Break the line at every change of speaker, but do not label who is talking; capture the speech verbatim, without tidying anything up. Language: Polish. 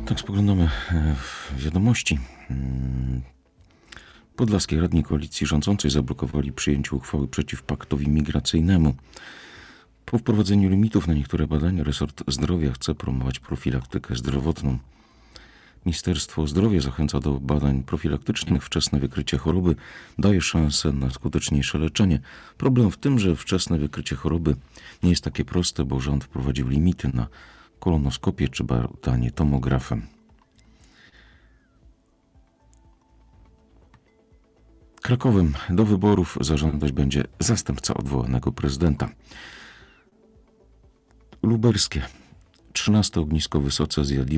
Tak spoglądamy w wiadomości. Podlaskiej radni koalicji rządzącej zablokowali przyjęcie uchwały przeciw paktowi migracyjnemu. Po wprowadzeniu limitów na niektóre badania resort zdrowia chce promować profilaktykę zdrowotną. Ministerstwo Zdrowia zachęca do badań profilaktycznych. Wczesne wykrycie choroby daje szansę na skuteczniejsze leczenie. Problem w tym, że wczesne wykrycie choroby nie jest takie proste, bo rząd wprowadził limity na kolonoskopię czy badanie tomografem. Krakowem do wyborów zażądać będzie zastępca odwołanego prezydenta. Lubelskie. trzynaste ognisko wysoce zjadliwe